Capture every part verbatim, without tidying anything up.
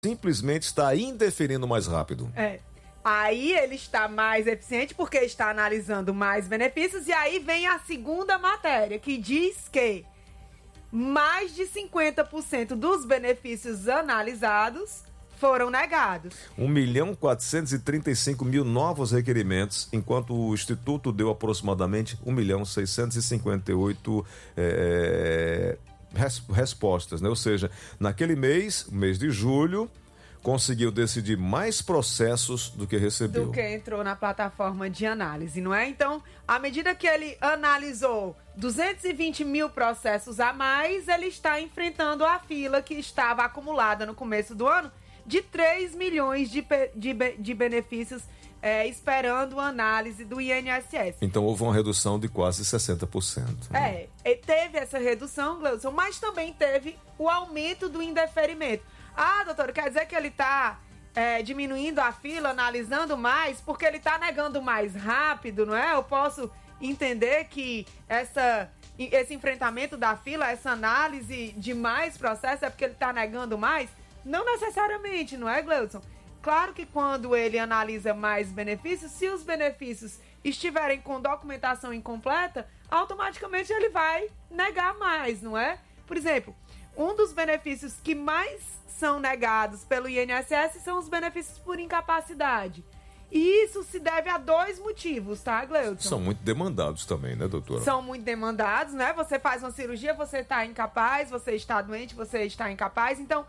simplesmente está indeferindo mais rápido. É. Aí ele está mais eficiente porque está analisando mais benefícios. E aí vem a segunda matéria, que diz que mais de cinquenta por cento dos benefícios analisados foram negados. um milhão quatrocentos e trinta e cinco mil novos requerimentos, enquanto o Instituto deu aproximadamente um milhão seiscentos e cinquenta e oito é, res, respostas, né? Ou seja, naquele mês, mês de julho, conseguiu decidir mais processos do que recebeu. Do que entrou na plataforma de análise, não é? Então, à medida que ele analisou duzentos e vinte mil processos a mais, ele está enfrentando a fila que estava acumulada no começo do ano de três milhões de, de, de benefícios é, esperando a análise do I N S S. Então houve uma redução de quase sessenta por cento. Né? É, teve essa redução, Gleudson, mas também teve o aumento do indeferimento. Ah, doutor, quer dizer que ele está é, diminuindo a fila, analisando mais, porque ele está negando mais rápido, não é? Eu posso entender que essa, esse enfrentamento da fila, essa análise de mais processos é porque ele está negando mais? Não necessariamente, não é, Gleudson? Claro que quando ele analisa mais benefícios, se os benefícios estiverem com documentação incompleta, automaticamente ele vai negar mais, não é? Por exemplo, um dos benefícios que mais são negados pelo I N S S são os benefícios por incapacidade. E isso se deve a dois motivos, tá, Gleudson? São muito demandados também, né, doutora? São muito demandados, né? Você faz uma cirurgia, você está incapaz, você está doente, você está incapaz. Então,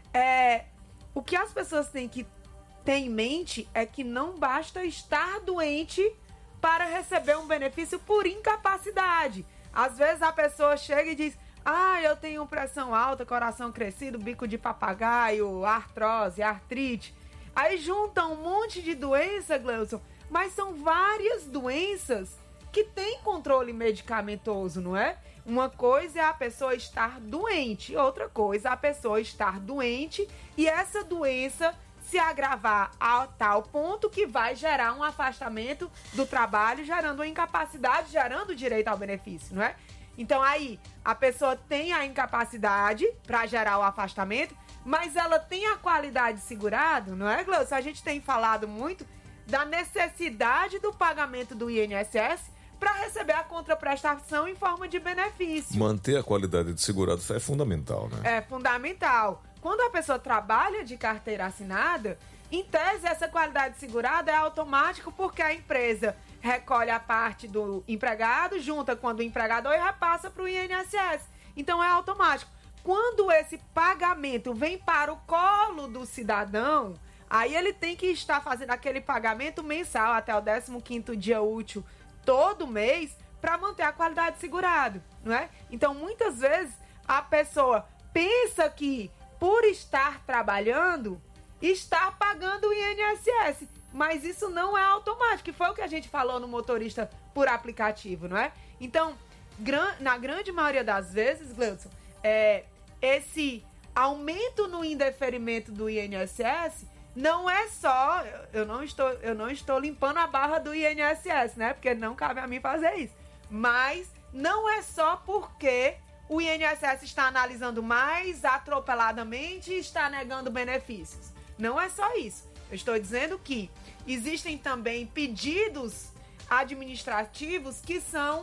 é, o que as pessoas têm que ter em mente é que não basta estar doente para receber um benefício por incapacidade. Às vezes a pessoa chega e diz: ah, eu tenho pressão alta, coração crescido, bico de papagaio, artrose, artrite. Aí junta um monte de doença, Gleudson, mas são várias doenças que têm controle medicamentoso, não é? Uma coisa é a pessoa estar doente, outra coisa é a pessoa estar doente e essa doença se agravar a tal ponto que vai gerar um afastamento do trabalho, gerando uma incapacidade, gerando direito ao benefício, não é? Então aí a pessoa tem a incapacidade para gerar o afastamento, mas ela tem a qualidade segurada, não é, Gleudson? A gente tem falado muito da necessidade do pagamento do I N S S para receber a contraprestação em forma de benefício. Manter a qualidade de segurado é fundamental, né? É fundamental. Quando a pessoa trabalha de carteira assinada, em tese essa qualidade segurada é automático porque a empresa recolhe a parte do empregado, junta quando o empregador e repassa para o I N S S. Então é automático. Quando esse pagamento vem para o colo do cidadão, aí ele tem que estar fazendo aquele pagamento mensal até o décimo quinto dia útil todo mês para manter a qualidade segurada, não é? Então muitas vezes a pessoa pensa que por estar trabalhando está pagando o I N S S, mas isso não é automático, que foi o que a gente falou no motorista por aplicativo, não é? Então, gran, na grande maioria das vezes, Gleudson, é, esse aumento no indeferimento do I N S S não é só, eu não estou, eu não estou limpando a barra do I N S S, né? Porque não cabe a mim fazer isso. Mas não é só porque o I N S S está analisando mais atropeladamente e está negando benefícios. Não é só isso. Eu estou dizendo que existem também pedidos administrativos que são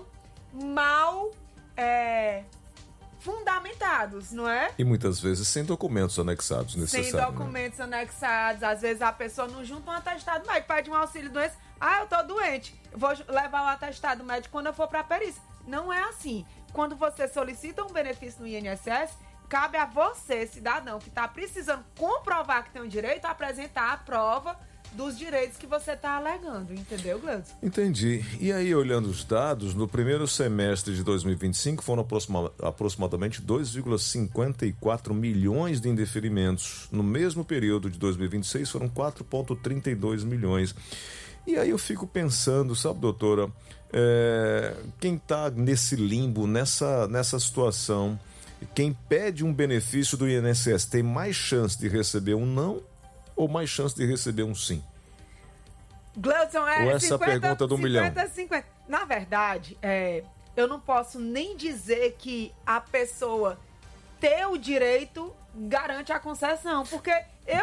mal é, fundamentados, não é? E muitas vezes sem documentos anexados necessários. Sem documentos, né? Anexados. Às vezes a pessoa não junta um atestado médico, pede um auxílio doença. Ah, eu tô doente. Eu vou levar o atestado médico quando eu for para a perícia. Não é assim. Quando você solicita um benefício no I N S S, cabe a você, cidadão, que está precisando comprovar que tem um direito, apresentar a prova dos direitos que você está alegando, entendeu, Gleudson? Entendi. E aí, olhando os dados, no primeiro semestre de dois mil e vinte e cinco foram aproxima- aproximadamente dois vírgula cinquenta e quatro milhões de indeferimentos. No mesmo período de dois mil e vinte e seis foram quatro vírgula trinta e dois milhões. E aí eu fico pensando, sabe, doutora, é, quem está nesse limbo, nessa, nessa situação, quem pede um benefício do I N S S tem mais chance de receber um não ou mais chance de receber um sim? Gleudson, é ou essa cinquenta, pergunta do cinquenta, milhão? cinquenta. Na verdade, é, eu não posso nem dizer que a pessoa ter o direito garante a concessão, porque eu